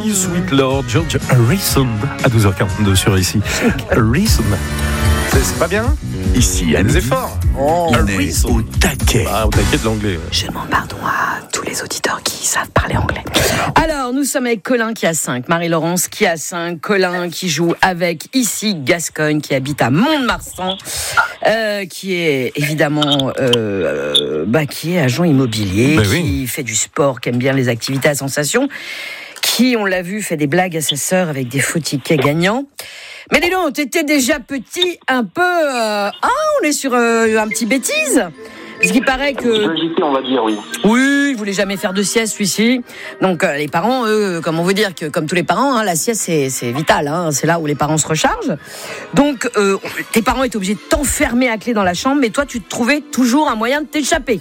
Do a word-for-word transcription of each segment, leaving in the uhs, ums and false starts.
My Sweet Lord, George Harrison, à douze heures quarante-deux sur ici. Harrison. C'est, c'est pas bien? Ici, à des midi, efforts. Oh, on est au taquet. Ah, au taquet de l'anglais. Ouais. Je demande pardon à tous les auditeurs qui savent parler anglais. Alors, nous sommes avec Colin qui a cinq, Marie-Laurence qui a cinq, Colin qui joue avec ici Gascogne qui habite à Mont-de-Marsan, euh, qui est évidemment euh, bah, qui est agent immobilier, bah qui oui. fait du sport, qui aime bien les activités à sensation, qui, on l'a vu, fait des blagues à sa sœur avec des faux tickets gagnants. Mais dis donc, t'étais déjà petit, un peu... Euh, ah, on est sur euh, un petit bêtise. Parce qu'il paraît que... J T, on va dire, oui. Oui, il voulait jamais faire de sieste, celui-ci. Donc, euh, les parents, eux, comme on veut dire que, comme tous les parents, hein, la sieste, c'est, c'est vital. Hein, c'est là où les parents se rechargent. Donc, euh, tes parents étaient obligés de t'enfermer à clé dans la chambre, mais toi, tu trouvais toujours un moyen de t'échapper.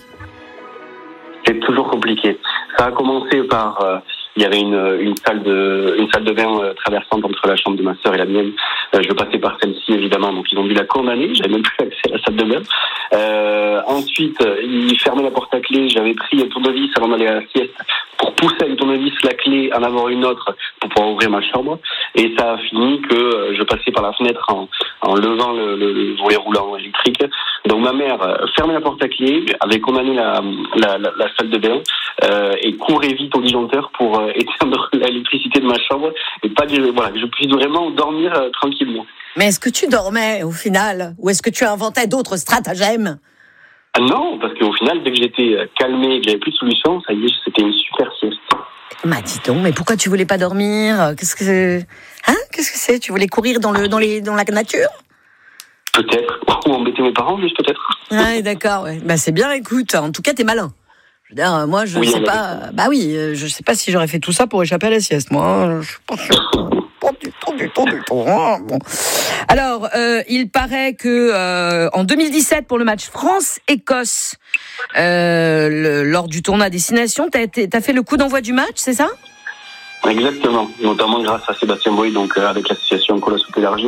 C'est toujours compliqué. Ça a commencé par... Euh, il y avait une, une salle de une salle de bain euh, traversante entre la chambre de ma sœur et la mienne. Euh, je passais par celle-ci, évidemment, donc ils ont dû la condamner. J'avais même plus accès à la salle de bain. Euh, ensuite, ils fermaient la porte à clé. J'avais pris un tournevis avant d'aller à la sieste pour pousser avec le tournevis la clé, en avoir une autre pour pouvoir ouvrir ma chambre. Et ça a fini que euh, je passais par la fenêtre en, en levant le, le, le volet roulant électrique. Donc ma mère euh, fermait la porte à clé, avait condamné la, la, la, la salle de bain euh, et courait vite au disjoncteur pour euh, éteindre l'électricité de ma chambre et pas que, voilà, que je puisse vraiment dormir euh, tranquillement. Mais est-ce que tu dormais au final? Ou est-ce que tu inventais d'autres stratagèmes? Ah non, parce qu'au final, dès que j'étais calmé et que j'avais plus de solution, ça y est, c'était une super sieste. Bah dis donc, mais pourquoi tu voulais pas dormir? Qu'est-ce que c'est? Hein? Qu'est-ce que c'est? Tu voulais courir dans le dans les dans la nature? Peut-être. Ou embêter mes parents, juste peut-être. Ah, d'accord, ouais. Bah c'est bien, écoute. En tout cas, t'es malin. Je veux dire, moi, je oui, sais pas. Bah oui, je sais pas si j'aurais fait tout ça pour échapper à la sieste, moi. Je suis pas sûr. Pas du tout, du tout, du tout. Bon. Alors, euh, il paraît que euh, en deux mille dix-sept, pour le match France-Écosse, euh, le, lors du tournoi à destination, t'as, t'as fait le coup d'envoi du match, c'est ça? Exactement. Notamment grâce à Sébastien Boy, donc euh, avec l'association Cola Soupe élargie.